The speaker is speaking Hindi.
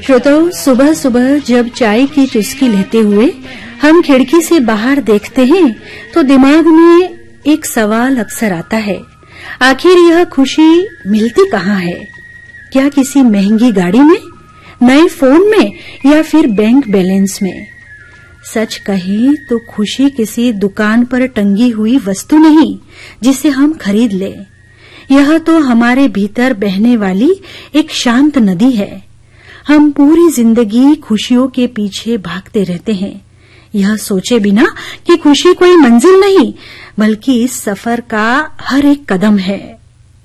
श्रोताओं, सुबह सुबह जब चाय की चुस्की लेते हुए हम खिड़की से बाहर देखते हैं तो दिमाग में एक सवाल अक्सर आता है, आखिर यह खुशी मिलती कहाँ है? क्या किसी महंगी गाड़ी में, नए फोन में या फिर बैंक बैलेंस में? सच कहें तो खुशी किसी दुकान पर टंगी हुई वस्तु नहीं जिसे हम खरीद लें। यह तो हमारे भीतर बहने वाली एक शांत नदी है। हम पूरी जिंदगी खुशियों के पीछे भागते रहते हैं, यह सोचे बिना कि खुशी कोई मंजिल नहीं बल्कि इस सफर का हर एक कदम है।